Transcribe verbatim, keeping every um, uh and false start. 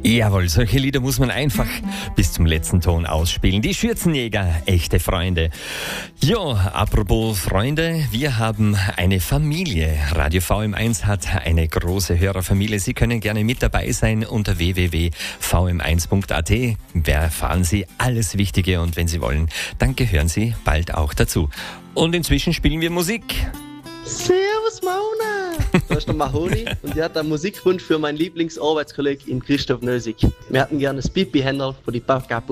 Jawohl, solche Lieder muss man einfach bis zum letzten Ton ausspielen. Die Schürzenjäger, echte Freunde. Jo, apropos Freunde, wir haben eine Familie. Radio V M eins hat eine große Hörerfamilie. Sie können gerne mit dabei sein unter w w w punkt v m eins punkt a t. Da erfahren Sie alles Wichtige und wenn Sie wollen, dann gehören Sie bald auch dazu. Und inzwischen spielen wir Musik. Servus Mona! Da ist der Mahoni und der hat einen Musikwunsch für meinen Lieblingsarbeitskollegen Christoph Nösig. Wir hätten gerne das Pipi-Händel von die Papapu.